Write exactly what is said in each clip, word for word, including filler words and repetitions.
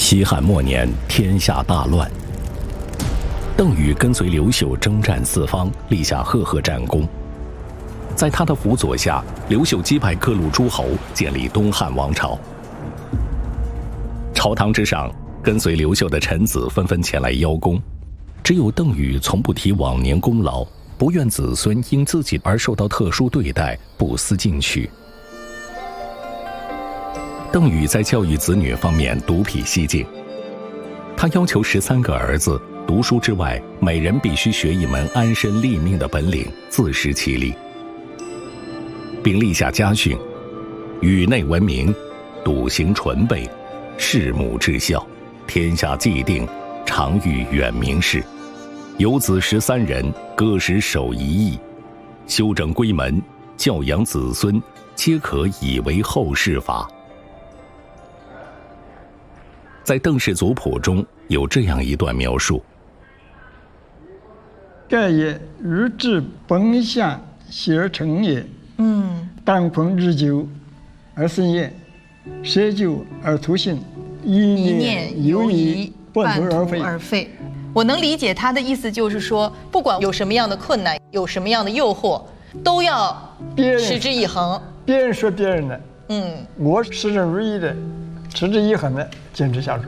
西汉末年，天下大乱。邓禹跟随刘秀征战四方，立下赫赫战功。在他的辅佐下，刘秀击败各路诸侯，建立东汉王朝。朝堂之上，跟随刘秀的臣子纷纷前来邀功，只有邓禹从不提往年功劳，不愿子孙因自己而受到特殊对待，不思进取。邓禹在教育子女方面独辟蹊径，他要求十三个儿子读书之外，每人必须学一门安身立命的本领，自食其力，并立下家训：宇内文明，笃行纯备，事母至孝，天下既定，常欲远明事。有子十三人，各使守一役，修整归门，教养子孙，皆可以为后世法。在邓氏族谱中有这样一段描述： 盖也如至本相，喜而成也。嗯，当坤日久而生厌，舍久而图性，一念犹疑，半途而废。 而废。我能理解他的意思，就是说，不管有什么样的困难，有什么样的诱惑，都要持之以恒。 别人说别人的，嗯，我始终如一的，持之以恒的坚持下去。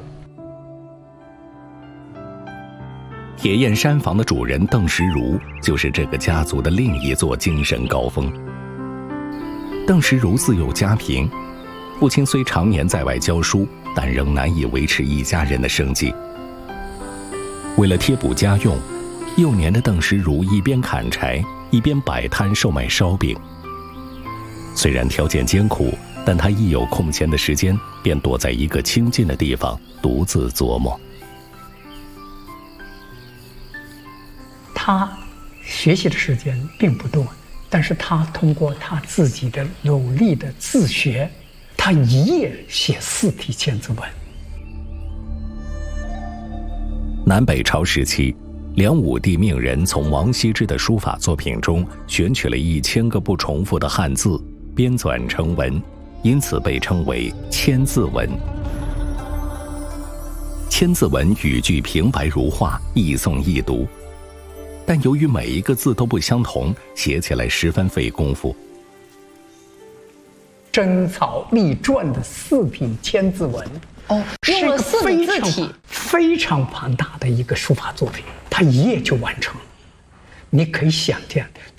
铁燕山房的主人邓石如，就是这个家族的另一座精神高峰。邓石如自幼家贫，父亲虽常年在外教书，但仍难以维持一家人的生计。为了贴补家用，幼年的邓石如一边砍柴，一边摆摊售卖烧饼。虽然条件艰苦，但他一有空闲的时间，便躲在一个清静的地方，独自琢磨。 他学习的时间并不多，但是他通过他自己的努力的自学，他一夜写四体千字文。 南北朝时期，梁武帝命人从王羲之的书法作品中选取了一千个不重复的汉字，编纂成文，因此被称为千字文。千字文语句平白如画，易诵易读，但由于每一个字都不相同，写起来十分费功夫。 真草隶篆的四体千字文， 哦，用了四个字体， 非常庞大的一个书法作品，他一夜就完成了。你可以想见，